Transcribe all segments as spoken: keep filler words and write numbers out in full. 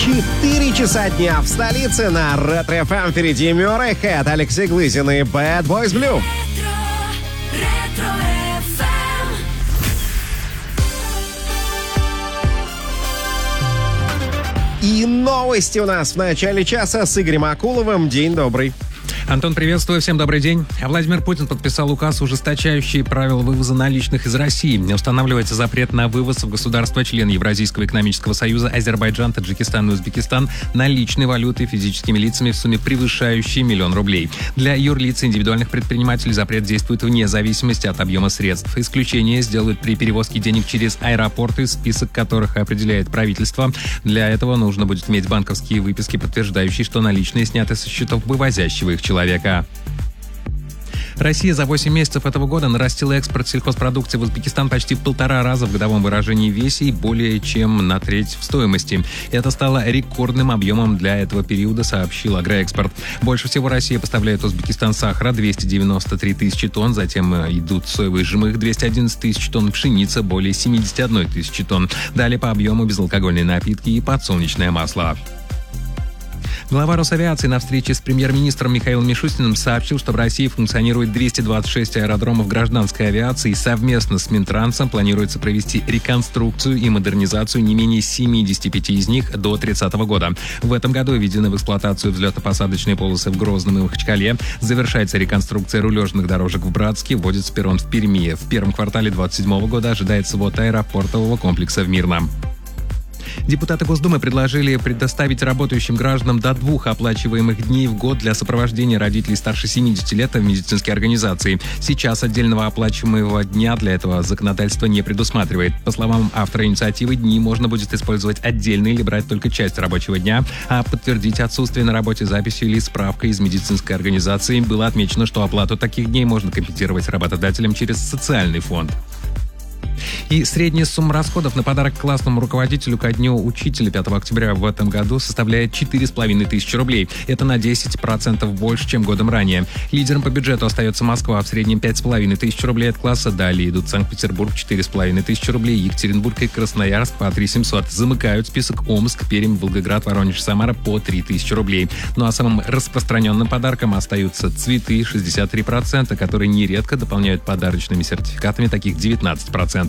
четыре часа дня в столице на Ретро-эф эм. Впереди Мюррей Хэт, Алексей Глызин и Bad Boys Blue. И новости у нас в начале часа с Игорем Акуловым. День добрый. Антон, приветствую, всем добрый день. Владимир Путин подписал указ, ужесточающий правила вывоза наличных из России. Устанавливается запрет на вывоз в государства-члены Евразийского экономического союза Азербайджан, Таджикистан и Узбекистан наличной валюты физическими лицами в сумме, превышающей миллион рублей. Для юрлиц и индивидуальных предпринимателей запрет действует вне зависимости от объема средств. Исключение сделают при перевозке денег через аэропорты, список которых определяет правительство. Для этого нужно будет иметь банковские выписки, подтверждающие, что наличные сняты со счетов вывозящего их человека. человека. Россия за восемь месяцев этого года нарастила экспорт сельхозпродукции в Узбекистан почти в полтора раза в годовом выражении весе и более чем на треть в стоимости. Это стало рекордным объемом для этого периода, сообщил Агроэкспорт. Больше всего Россия поставляет в Узбекистан сахара двести девяносто три тысячи тонн, затем идут соевый жмых двести одиннадцать тысяч тонн, пшеница более семьдесят одна тысяча тонн. Далее по объему безалкогольные напитки и подсолнечное масло. Глава Росавиации на встрече с премьер-министром Михаилом Мишустиным сообщил, что в России функционирует двести двадцать шесть аэродромов гражданской авиации, и совместно с Минтрансом планируется провести реконструкцию и модернизацию не менее семидесяти пяти из них до тридцатого года. В этом году введены в эксплуатацию взлетно-посадочные полосы в Грозном и Махачкале, завершается реконструкция рулежных дорожек в Братске, вводится перрон в Перми. В первом квартале двадцать седьмого года ожидается ввод аэропортового комплекса в Мирном. Депутаты Госдумы предложили предоставить работающим гражданам до двух оплачиваемых дней в год для сопровождения родителей старше семидесяти лет в медицинские организации. Сейчас отдельного оплачиваемого дня для этого законодательство не предусматривает. По словам автора инициативы, дни можно будет использовать отдельно или брать только часть рабочего дня, а подтвердить отсутствие на работе записью или справкой из медицинской организации. Было отмечено, что оплату таких дней можно компенсировать работодателям через социальный фонд. И средняя сумма расходов на подарок классному руководителю ко дню учителя пятого октября в этом году составляет четыре с половиной тысячи рублей. Это на десять процентов больше, чем годом ранее. Лидером по бюджету остается Москва, в среднем пять с половиной тысяч рублей от класса. Далее идут Санкт-Петербург четыре с половиной тысячи рублей, Екатеринбург и Красноярск по три тысячи семьсот. Замыкают список Омск, Пермь, Волгоград, Воронеж, Самара по три тысячи рублей. Ну а самым распространенным подарком остаются цветы шестьдесят три процента, которые нередко дополняют подарочными сертификатами, таких девятнадцать процентов.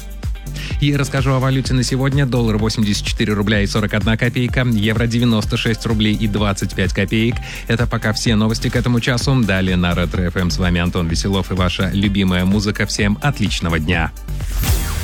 И расскажу о валюте на сегодня. Доллар восемьдесят четыре рубля и сорок одна копейка, евро девяносто шесть рублей и двадцать пять копеек. Это пока все новости к этому часу. Далее на Ретро-эф эм. С вами Антон Веселов и ваша любимая музыка. Всем отличного дня!